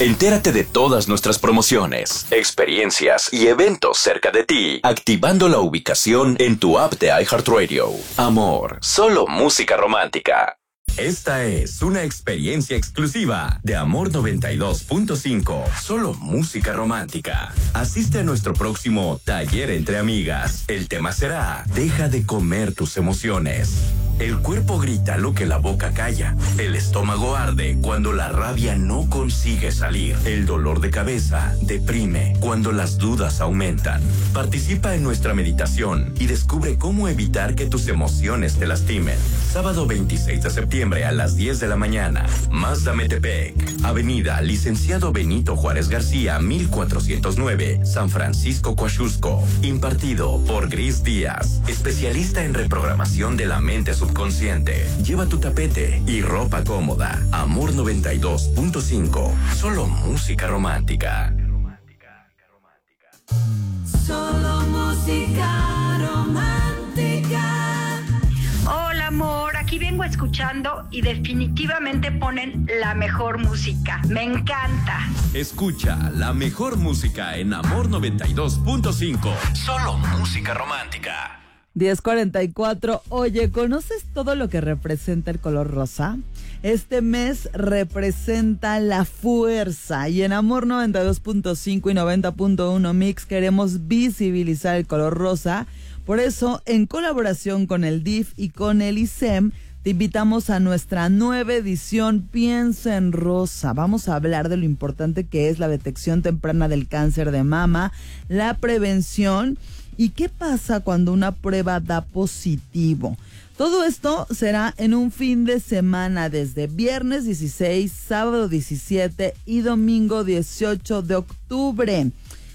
Entérate de todas nuestras promociones, experiencias y eventos cerca de ti, activando la ubicación en tu app de iHeartRadio. Amor, solo música romántica. Esta es una experiencia exclusiva de Amor 92.5, solo música romántica. Asiste a nuestro próximo taller entre amigas. El tema será: deja de comer tus emociones. El cuerpo grita lo que la boca calla. El estómago arde cuando la rabia no consigue salir. El dolor de cabeza deprime cuando las dudas aumentan. Participa en nuestra meditación y descubre cómo evitar que tus emociones te lastimen. Sábado 26 de septiembre a las 10 de la mañana. Mazda Metepec, Avenida Licenciado Benito Juárez García, 1409, San Francisco, Coaxusco. Impartido por Gris Díaz, especialista en reprogramación de la mente subconsciente. Lleva tu tapete y ropa cómoda. Amor 92.5, solo música romántica. Solo música romántica. Hola amor, aquí vengo escuchando y definitivamente ponen la mejor música. Me encanta. Escucha la mejor música en Amor 92.5, solo música romántica. 10:44. Oye, ¿conoces todo lo que representa el color rosa? Este mes representa la fuerza y en Amor 92.5 y 90.1 Mix queremos visibilizar el color rosa. Por eso, en colaboración con el DIF y con el ISEM, te invitamos a nuestra nueva edición Piensa en Rosa. Vamos a hablar de lo importante que es la detección temprana del cáncer de mama, la prevención y qué pasa cuando una prueba da positivo. Todo esto será en un fin de semana desde viernes 16, sábado 17 y domingo 18 de octubre.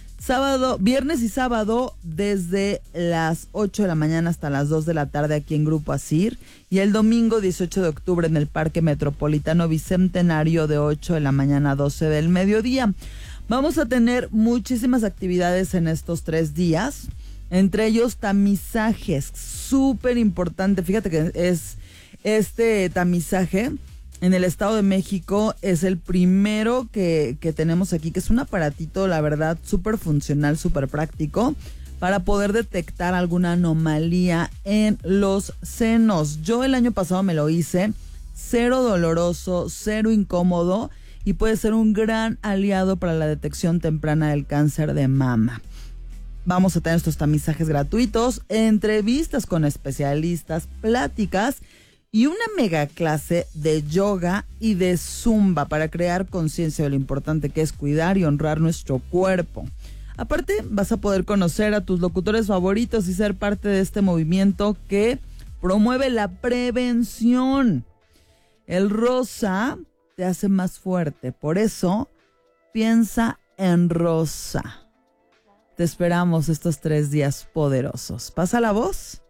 Viernes y sábado desde las 8 de la mañana hasta las 2 de la tarde aquí en Grupo Asir, y el domingo 18 de octubre en el Parque Metropolitano Bicentenario de 8 de la mañana a 12 del mediodía. Vamos a tener muchísimas actividades en estos 3 días, entre ellos tamizajes, súper importante. Fíjate que es este tamizaje en el Estado de México es el primero que tenemos aquí, que es un aparatito, la verdad, súper funcional, súper práctico, para poder detectar alguna anomalía en los senos. Yo el año pasado me lo hice, cero doloroso, cero incómodo, y puede ser un gran aliado para la detección temprana del cáncer de mama. Vamos a tener estos tamizajes gratuitos, entrevistas con especialistas, pláticas y una mega clase de yoga y de zumba para crear conciencia de lo importante que es cuidar y honrar nuestro cuerpo. Aparte, vas a poder conocer a tus locutores favoritos y ser parte de este movimiento que promueve la prevención. El rosa te hace más fuerte, por eso piensa en rosa. Te esperamos estos 3 días poderosos. Pasa la voz